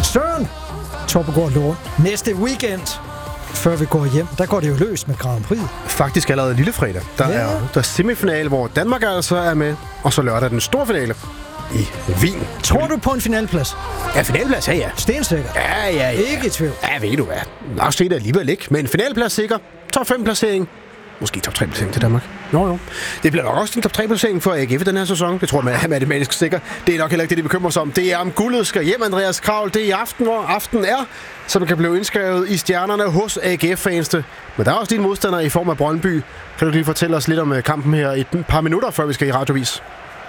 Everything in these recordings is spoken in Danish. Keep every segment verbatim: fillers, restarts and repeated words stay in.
Søren Torpegård Lund. Næste weekend, før vi går hjem, der går det jo løs med Grand Prix. Faktisk allerede lille fredag. Der Ja. er der er semifinale, hvor Danmark altså er med, og så lørdag den store finale i Wien. Tror du på en finalplads? Ja, finalplads, ja, ja. Stensikker. Ja, ja, ja. Ikke i tvivl. Ja, ved du hvad. Nok se det alligevel ikke, men finalplads sikker. Top fem placering. Måske top tre placering til Danmark. Jo, jo. Det bliver nok også en top tre placering for A G F i den her sæson. Det tror jeg er matematisk sikker. Det er nok heller ikke det, de bekymrer sig om. Det er om guldet skal hjem, Andreas Kravl. Det er i aften, hvor aften er, som kan blive indskrevet i stjernerne hos A G F-fansene. Men der er også dine modstandere i form af Brøndby. Kan du lige fortælle os lidt om kampen her i et par minutter, før vi skal i radiovis?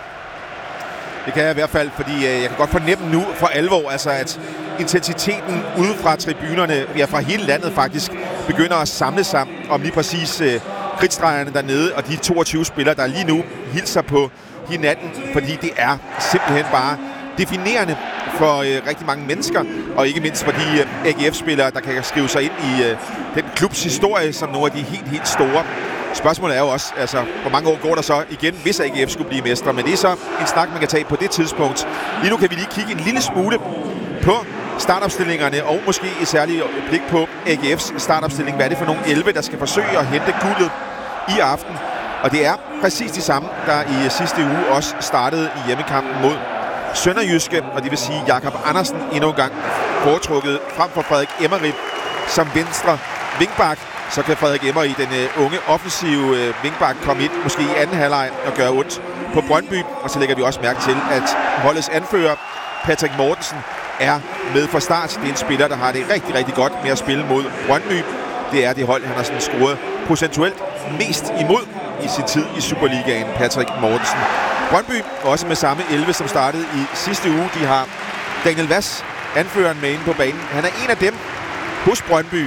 Det kan jeg i hvert fald, fordi øh, jeg kan godt fornemme nu for alvor, altså at intensiteten ude fra tribunerne, ja fra hele landet faktisk, begynder at samle sig om lige præcis øh, kridtstregerne dernede, og de toogtyve spillere, der lige nu hilser på hinanden, fordi det er simpelthen bare definerende for øh, rigtig mange mennesker, og ikke mindst for de øh, A G F-spillere, der kan skrive sig ind i øh, den klubs historie som nogle af de helt, helt store. Spørgsmålet er jo også, altså, hvor mange år går der så igen, hvis A G F skulle blive mestre, men det er så en snak, man kan tage på det tidspunkt. Lige nu kan vi lige kigge en lille smule på startopstillingerne, og måske et særligt blik på A G F's startopstilling. Hvad er det for nogle elleve, der skal forsøge at hente guldet i aften? Og det er præcis de samme, der i sidste uge også startede i hjemmekampen mod Sønderjyske, og det vil sige Jakob Andersen endnu en gang foretrukket frem for Frederik Emmerich som venstre vingbak. Så kan Frederik Emmerich, den uh, unge offensive uh, vingbak, komme ind måske i anden halvleg og gøre ondt på Brøndby. Og så lægger vi også mærke til, at holdets anfører, Patrick Mortensen, er med fra start. Det er en spiller, der har det rigtig, rigtig godt med at spille mod Brøndby. Det er det hold, han har sådan scoret procentuelt mest imod i sin tid i Superligaen, Patrick Mortensen. Brøndby også med samme elleve, som startede i sidste uge. De har Daniel Vass, anføreren, med inde på banen. Han er en af dem hos Brøndby,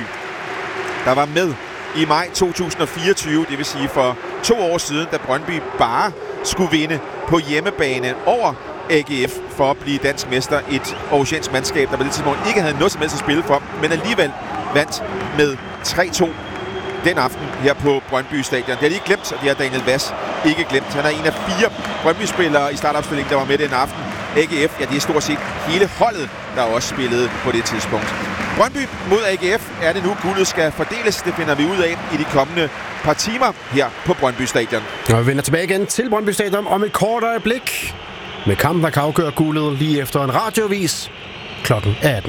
der var med i maj to tusind og fireogtyve, det vil sige for to år siden, da Brøndby bare skulle vinde på hjemmebane over A G F for at blive dansk mester. Et aarhusiansk mandskab, der på det tidspunkt ikke havde noget som helst at spille for, men alligevel vandt med tre to den aften her på Brøndby Stadion. Det har de ikke glemt, og det har Daniel Vass ikke glemt. Han er en af fire Brøndby-spillere i startopstillingen, der var med den aften. A G F, ja, det er stort set hele holdet, der også spillede på det tidspunkt. Brøndby mod A G F er det nu, guldet skal fordeles. Det finder vi ud af i de kommende par timer her på Brøndby Stadion. Og vi vender tilbage igen til Brøndby Stadion om et kort øjeblik med kampen, der kan afgøre guldet lige efter en radiovis klokken atten.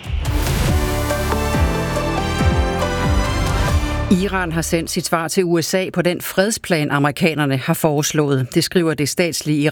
Iran har sendt sit svar til U S A på den fredsplan, amerikanerne har foreslået. Det skriver det statslige